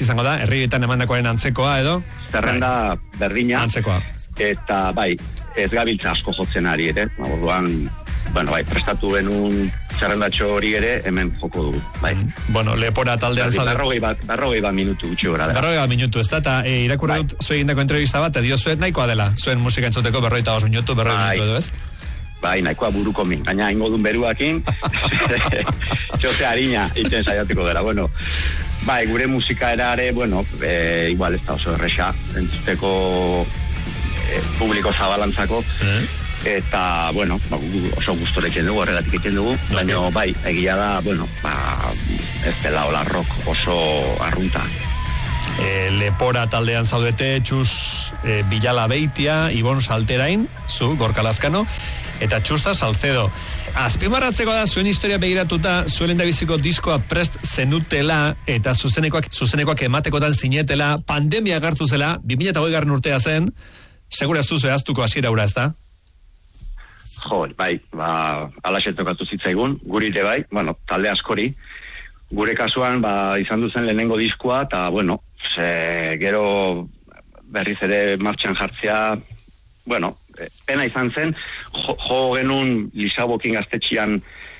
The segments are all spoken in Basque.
izango da, herrietan emandakoaren antzekoa edo? Zerrenda berdina. Antzekoa. Eta bai, ez gabiltza asko jotzen ari ere, orduan, bueno, bai, prestatu benun zerrendatxo hori ere hemen joko dugu, bai. Bueno, Lepora taldean zaude. Berrogei bat minutu gutxi gora. Berrogei bat minutu, ez da, eta irakurri dut zuen egindako entrevista bat, edio zuen nahikoa dela, zuen musika entzuteko 45 minutu, 40 minutu edo ez? Bai, nahikoa buruko min, gaina ingo dun beruakin, txose harina iten saiatuko dela, bueno. Bai, gure musika erare, bueno, igual ez da oso erresa, entzuteko publiko zabalantzako, eta, bueno, oso gustora egiten dugu, horregatik egiten dugu, baina, bai, egia da, bueno, ez dela hola rock oso arrunta. Lepora taldean zaudete, Txus Bilala Beitia, Ibon Salterain, zu, Gorka Lazkano, eta Txusta Salcedo. Azpimarratzeko da, zuen historia begiratuta, zuen endabiziko diskoa prest zenutela, eta zuzenekoak ematekotan zinetela, pandemia agertu zela, 2008 urtea zen, segura ez duzu ehaztuko hasiera ura, ez da? Jo, bai, alaxe tokatu zitzaigun, guri ere bai, bueno, talde askori, gure kasuan, izan duzen lehenengo diskoa, eta, bueno, gero berriz ere martxan jartzea, bueno, pena izan zen, jo genuen Lisabokin gaztetxian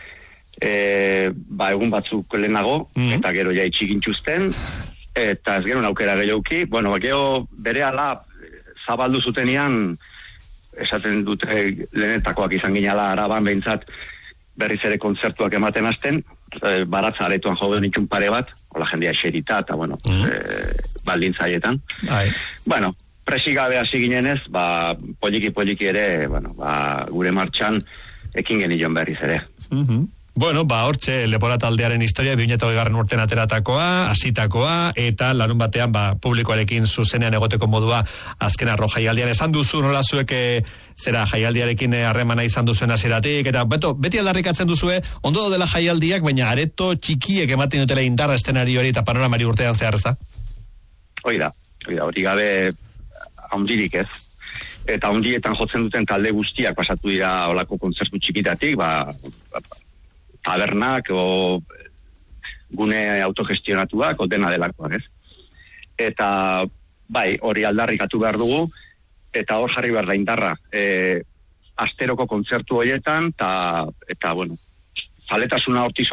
egun batzuk lehenago, eta gero ja itxigintxuzten, eta ez genuen aukera gehiauki, bueno, gero bere ala zabaldu zutenian, esaten dute lehenetakoak izan ginala Araban behintzat berriz ere kontzertuak ematen hasten, baratza aretoan jo genitun pare bat, hola jendea eserita, eta bueno, baldintzaietan. Bueno, presigabe hasi ginenez, poliki ere, bueno, gure martxan ekin genion berriz ere. Bueno, hortxe Lepora taldearen historia 2008 urtean ateratakoa, hasitakoa, eta larun batean publikoarekin zuzenean egoteko modua azken arro jaialdian. Esan duzu nola zuek zera jaialdiarekin harremana izan duzuen hasieratik, eta beti aldarrikatzen duzue, ondo dela jaialdiak, baina areto txikiek ematen dutela indarra eszenarioari eta panoramari urtean zehar, ez da? Hori gabe haundirik ez. Eta haundietan jotzen duten talde guztiak pasatu dira olako kontzertu txikitatik, tabernak o gune autogestionatuak o dena delakoak, ez? Eta bai, hori aldarrikatu behar dugu, eta hor jarri behar da indarra. Asteroko kontzertu horietan, eta bueno, zaletasuna hortiz